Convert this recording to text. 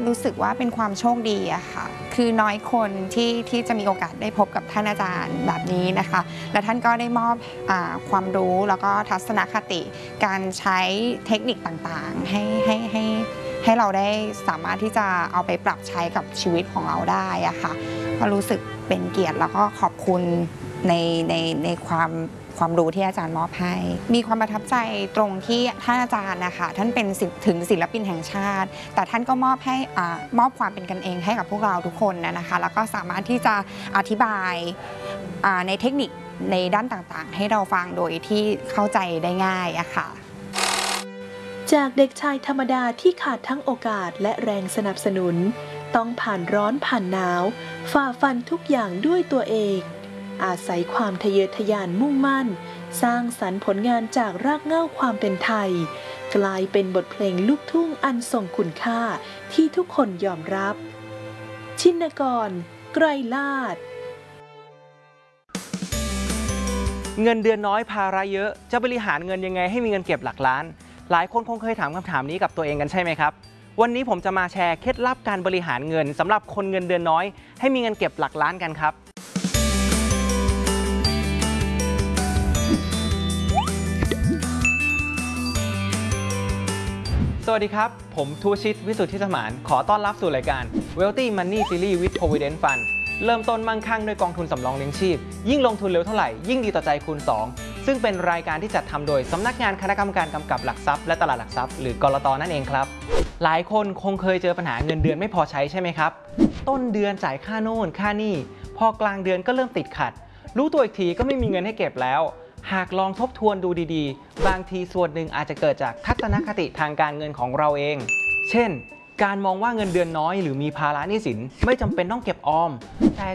รู้สึกว่าเป็นความโชคดีอะค่ะคือน้อยคนที่จะมีโอกาสได้พบกับท่านอาจารย์แบบนี้นะคะและท่านก็ได้มอบความรู้แล้วก็ทัศนคติการใช้เทคนิคต่างๆให้เราได้สามารถที่จะเอาไปปรับใช้กับชีวิตของเราได้อะค่ะก็รู้สึกเป็นเกียรติแล้วก็ขอบคุณในความรู้ที่อาจารย์มอบให้มีความประทับใจตรงที่ท่านอาจารย์นะคะท่านเป็นถึงศิลปินแห่งชาติแต่ท่านก็มอบให้มอบความเป็นกันเองให้กับพวกเราทุกคนนะคะแล้วก็สามารถที่จะอธิบายในเทคนิคในด้านต่างๆให้เราฟังโดยที่เข้าใจได้ง่ายอะค่ะจากเด็กชายธรรมดาที่ขาดทั้งโอกาสและแรงสนับสนุนต้องผ่านร้อนผ่านหนาวฝ่าฟันทุกอย่างด้วยตัวเองอาศัยความทะเยอทะยานมุ่งมั่นสร้างสรรค์ผลงานจากรากเหง้าความเป็นไทยกลายเป็นบทเพลงลูกทุ่งอันทรงคุณค่าที่ทุกคนยอมรับชินกร ไกรลาศเงินเดือนน้อยภาระเยอะจะบริหารเงินยังไงให้มีเงินเก็บหลักล้านหลายคนคงเคยถามคำถามนี้กับตัวเองกันใช่ไหมครับวันนี้ผมจะมาแชร์เคล็ดลับการบริหารเงินสำหรับคนเงินเดือนน้อยให้มีเงินเก็บหลักล้านกันครับสวัสดีครับผมทูชิตวิสุทธิสมานขอต้อนรับสู่รายการ Wealthy Money Series with Provident Fund เริ่มต้นมั่งคั่งด้วยกองทุนสำรองเลี้ยงชีพยิ่งลงทุนเร็วเท่าไหร่ยิ่งดีต่อใจคูณ 2ซึ่งเป็นรายการที่จัดทำโดยสำนักงานคณะกรรมการกำกับหลักทรัพย์และตลาดหลักทรัพย์หรือกลต.นั่นเองครับหลายคนคงเคยเจอปัญหาเงินเดือนไม่พอใช้ใช่ไหมครับต้นเดือนจ่ายค่าโน่นค่านี่พอกลางเดือนก็เริ่มติดขัดรู้ตัวอีกทีก็ไม่มีเงินให้เก็บแล้วหากลองทบทวนดูดีๆบางทีส่วนหนึ่งอาจจะเกิดจากทัศนคติทางการเงินของเราเองเช่นการมองว่าเงินเดือนน้อยหรือมีภาระหนี้สินไม่จำเป็นต้องเก็บออมแต่